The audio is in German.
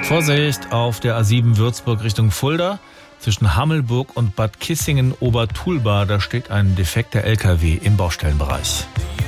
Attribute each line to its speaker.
Speaker 1: Vorsicht auf der A7 Würzburg Richtung Fulda. Zwischen Hammelburg und Bad Kissingen-Obertulba, da steht ein defekter LKW im Baustellenbereich.